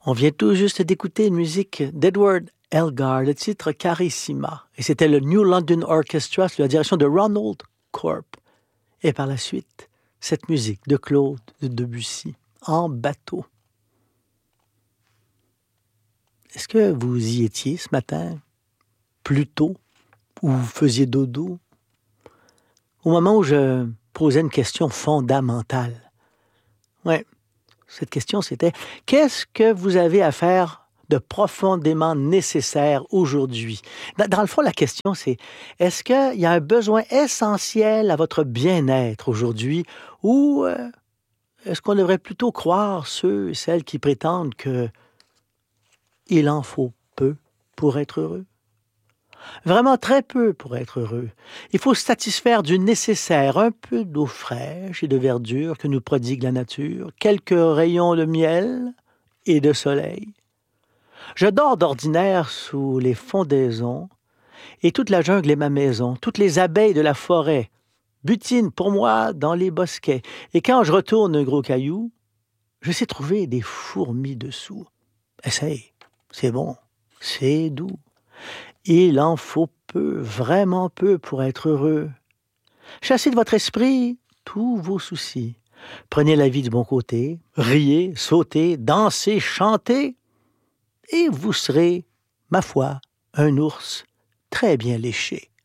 On vient tout juste d'écouter une musique d'Edward Elgar, le titre Carissima. Et c'était le New London Orchestra sous la direction de Ronald Corp. Et par la suite, cette musique de Claude Debussy, En bateau. Est-ce que vous y étiez ce matin, plus tôt, ou vous faisiez dodo? Au moment où je posais une question fondamentale. Oui, cette question c'était, qu'est-ce que vous avez à faire de profondément nécessaire aujourd'hui? Dans le fond, la question c'est, est-ce qu'il y a un besoin essentiel à votre bien-être aujourd'hui ou est-ce qu'on devrait plutôt croire ceux et celles qui prétendent que il en faut peu pour être heureux? Vraiment très peu pour être heureux. Il faut se satisfaire du nécessaire, un peu d'eau fraîche et de verdure que nous prodigue la nature, quelques rayons de miel et de soleil. Je dors d'ordinaire sous les fondaisons, et toute la jungle est ma maison, toutes les abeilles de la forêt butinent pour moi dans les bosquets, et quand je retourne un gros caillou, je sais trouver des fourmis dessous. Essaye, c'est bon, c'est doux. Il en faut peu, vraiment peu pour être heureux. Chassez de votre esprit tous vos soucis. Prenez la vie du bon côté, riez, sautez, dansez, chantez, et vous serez, ma foi, un ours très bien léché.